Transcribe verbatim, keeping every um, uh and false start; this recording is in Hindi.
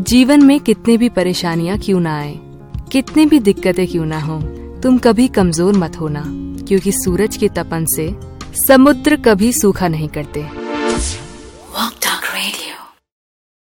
जीवन में कितने भी परेशानियां क्यों ना आए, कितने भी दिक्कतें क्यों ना हो, तुम कभी कमजोर मत होना, क्योंकि सूरज की तपन से समुद्र कभी सूखा नहीं करते।